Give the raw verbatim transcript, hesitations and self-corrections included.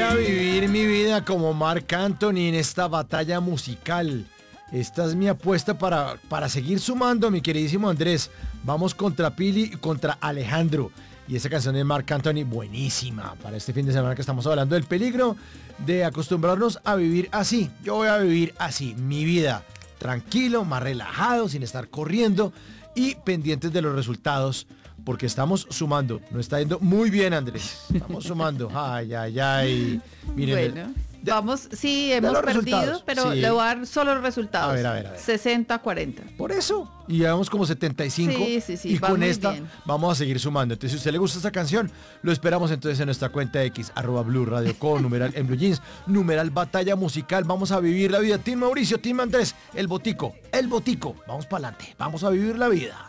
a vivir mi vida como Marc Anthony en esta batalla musical. Esta es mi apuesta para, para seguir sumando, mi queridísimo Andrés. Vamos contra Pili y contra Alejandro. Y esa canción de Marc Anthony, buenísima para este fin de semana que estamos hablando del peligro de acostumbrarnos a vivir así. Yo voy a vivir así, mi vida, tranquilo, más relajado, sin estar corriendo y pendientes de los resultados, porque estamos sumando. Nos está yendo muy bien, Andrés. Estamos sumando. Ay, ay, ay. Miren, bueno, de, vamos, sí, hemos perdido, pero sí. le voy a dar solo los resultados. A ver, a ver, a ver. sesenta a cuarenta. Por eso. Y llevamos como setenta y cinco. Sí, sí, sí, y va con muy esta bien. vamos a seguir sumando. Entonces, si a usted le gusta esta canción, lo esperamos entonces en nuestra cuenta X, arroba Blue Radio con numeral en Blue Jeans, numeral batalla musical. Vamos a vivir la vida. Team Mauricio, Team Andrés, el botico, el botico. Vamos para adelante. Vamos a vivir la vida.